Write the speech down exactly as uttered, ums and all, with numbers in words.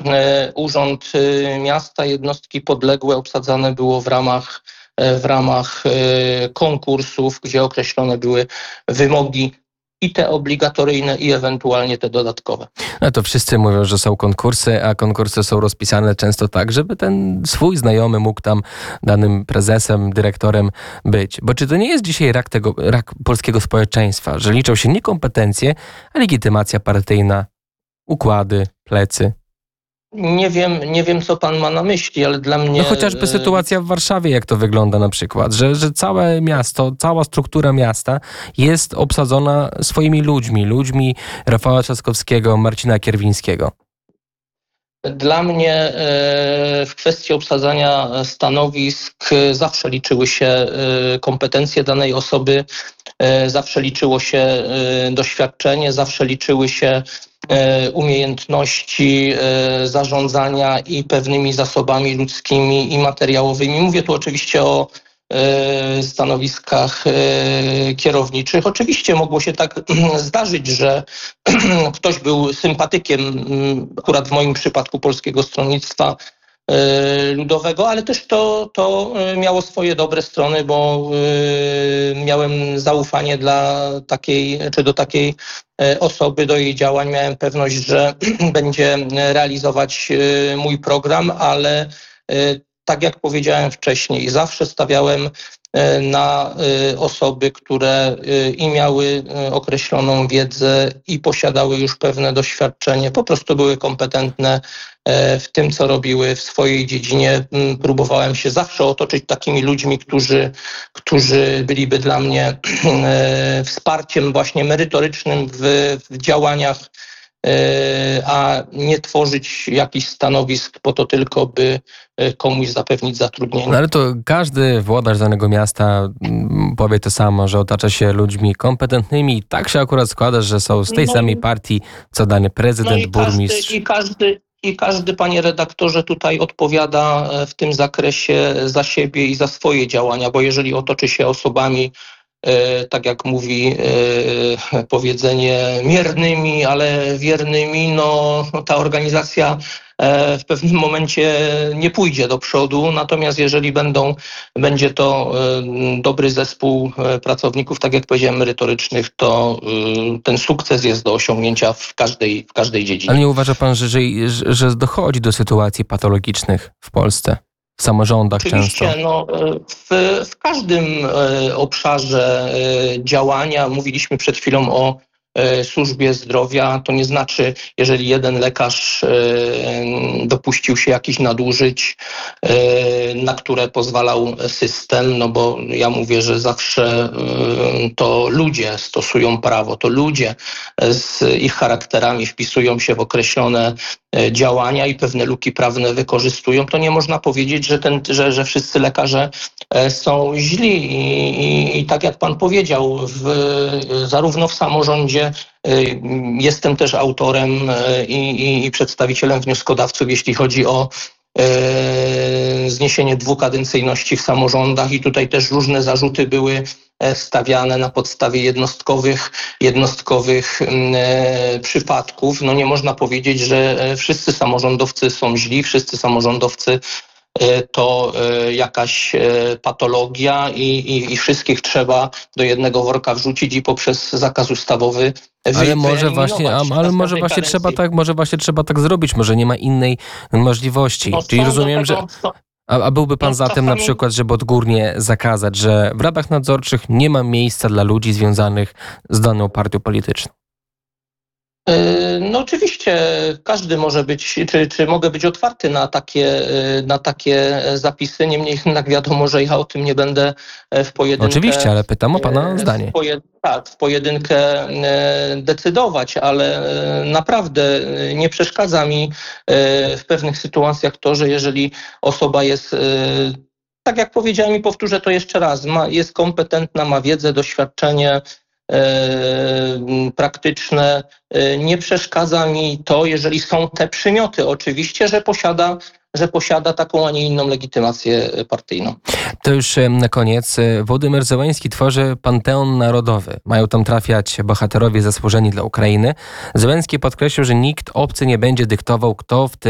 Urząd Miasta, jednostki podległe obsadzane było w ramach, w ramach konkursów, gdzie określone były wymogi i te obligatoryjne, i ewentualnie te dodatkowe. No to wszyscy mówią, że są konkursy, a konkursy są rozpisane często tak, żeby ten swój znajomy mógł tam danym prezesem, dyrektorem być. Bo czy to nie jest dzisiaj rak, tego, rak polskiego społeczeństwa, że liczą się nie kompetencje, a legitymacja partyjna, układy, plecy? Nie wiem, nie wiem, co pan ma na myśli, ale dla mnie... No chociażby sytuacja w Warszawie, jak to wygląda na przykład, że, że całe miasto, cała struktura miasta jest obsadzona swoimi ludźmi, ludźmi Rafała Trzaskowskiego, Marcina Kierwińskiego. Dla mnie w kwestii obsadzania stanowisk zawsze liczyły się kompetencje danej osoby, zawsze liczyło się doświadczenie, zawsze liczyły się umiejętności zarządzania i pewnymi zasobami ludzkimi i materiałowymi. Mówię tu oczywiście o stanowiskach kierowniczych. Oczywiście mogło się tak zdarzyć, że ktoś był sympatykiem, akurat w moim przypadku, Polskiego Stronnictwa Ludowego, ale też to, to miało swoje dobre strony, bo miałem zaufanie dla takiej, czy do takiej osoby, do jej działań. Miałem pewność, że będzie realizować mój program, ale tak jak powiedziałem wcześniej, zawsze stawiałem na osoby, które i miały określoną wiedzę i posiadały już pewne doświadczenie, po prostu były kompetentne w tym, co robiły w swojej dziedzinie. Próbowałem się zawsze otoczyć takimi ludźmi, którzy, którzy byliby dla mnie wsparciem właśnie merytorycznym w, w działaniach, a nie tworzyć jakichś stanowisk po to tylko, by komuś zapewnić zatrudnienie. No ale to każdy włodarz danego miasta powie to samo, że otacza się ludźmi kompetentnymi. Tak się akurat składa, że są z tej no, samej partii, co dany prezydent, no i burmistrz. Każdy, i, każdy, I każdy, panie redaktorze, tutaj odpowiada w tym zakresie za siebie i za swoje działania, bo jeżeli otoczy się osobami, tak jak mówi powiedzenie, miernymi, ale wiernymi, no ta organizacja w pewnym momencie nie pójdzie do przodu. Natomiast jeżeli będą, będzie to dobry zespół pracowników, tak jak powiedziałem, merytorycznych, to ten sukces jest do osiągnięcia w każdej, w każdej dziedzinie. Ale nie uważa pan, że, że, że dochodzi do sytuacji patologicznych w Polsce? W samorządach Oczywiście, często. no, w, w każdym obszarze działania, mówiliśmy przed chwilą o służbie zdrowia, to nie znaczy, jeżeli jeden lekarz dopuścił się jakichś nadużyć, na które pozwalał system, no bo ja mówię, że zawsze to ludzie stosują prawo, to ludzie z ich charakterami wpisują się w określone działania i pewne luki prawne wykorzystują, to nie można powiedzieć, że, ten, że, że wszyscy lekarze są źli. I, i, i tak jak pan powiedział, w, zarówno w samorządzie jestem też autorem i, i, i przedstawicielem wnioskodawców, jeśli chodzi o e, zniesienie dwukadencyjności w samorządach i tutaj też różne zarzuty były stawiane na podstawie jednostkowych, jednostkowych e, przypadków. No nie można powiedzieć, że wszyscy samorządowcy są źli, wszyscy samorządowcy e, to e, jakaś e, patologia i, i, i wszystkich trzeba do jednego worka wrzucić i poprzez zakaz ustawowy wy, ale może właśnie, a, ale może właśnie kadencji. trzeba tak, może właśnie trzeba tak zrobić, może nie ma innej możliwości. No, Czyli rozumiem, tego, że A, a byłby pan No, za tym na czasami- przykład, żeby odgórnie zakazać, że w radach nadzorczych nie ma miejsca dla ludzi związanych z daną partią polityczną? Yy, No oczywiście każdy może być, czy, czy mogę być otwarty na takie, yy, na takie zapisy, niemniej jednak wiadomo, że ja o tym nie będę w pojedynkę... Oczywiście, ale pytam o pana yy, zdanie. W poje, tak, w pojedynkę yy, decydować, ale yy, naprawdę yy, nie przeszkadza mi yy, w pewnych sytuacjach to, że jeżeli osoba jest... Yy, tak jak powiedziałem i powtórzę to jeszcze raz, ma, jest kompetentna, ma wiedzę, doświadczenie e, praktyczne. E, nie przeszkadza mi to, jeżeli są te przymioty. Oczywiście, że posiada, że posiada taką, a nie inną legitymację partyjną. To już e, na koniec. E, Wołodymyr Zełenski tworzy Panteon Narodowy. Mają tam trafiać bohaterowie zasłużeni dla Ukrainy. Zełenski podkreślił, że nikt obcy nie będzie dyktował, kto w tym